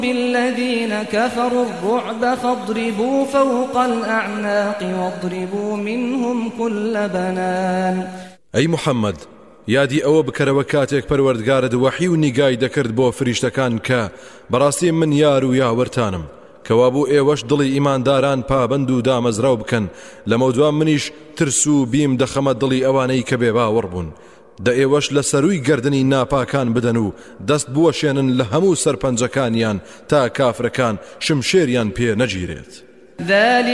بالذين كفروا الرعب فاضربوا فوق الأعناق واضربوا منهم كل بنان. أي محمد یادی ئەوە بکەرەوە کاتێک پەروەردگارت وەحی و نیگای دەکرد بۆ فریشتەکان کە بەڕاستی من یار و یاوەرتانم کەوا بوو ئێوەش دڵی ئیمانداران پابند و دامەزراو بکەن لەمە دوام منیش ترس و بیم دەخەمە دڵی ئەوانەی کە بێباوەڕ بوون دە ئێوەش لە سەرووی گەردنی ناپاکان بدەن و دەست بوەشێنن لە هەموو سەرپەنجەکانیان تا کافرەکان شمشێریان پێ نەگیرێت.